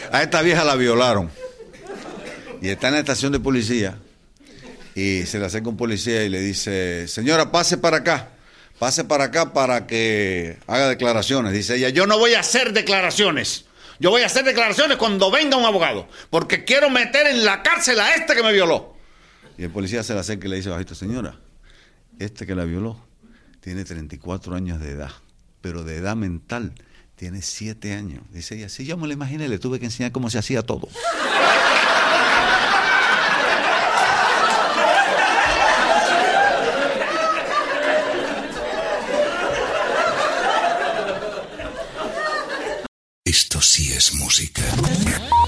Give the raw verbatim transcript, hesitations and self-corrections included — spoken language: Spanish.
A esta vieja la violaron. Y está en la estación de policía. Y se le acerca un policía y le dice, señora, pase para acá. Pase para acá para que haga declaraciones. Dice ella, yo no voy a hacer declaraciones. Yo voy a hacer declaraciones cuando venga un abogado. Porque quiero meter en la cárcel a este que me violó. Y el policía se le acerca y le dice bajito, señora, este que la violó tiene treinta y cuatro años de edad. Pero de edad mental tiene siete años. Dice ella, sí, yo me lo imaginé, le tuve que enseñar cómo se hacía todo. Esto sí es música.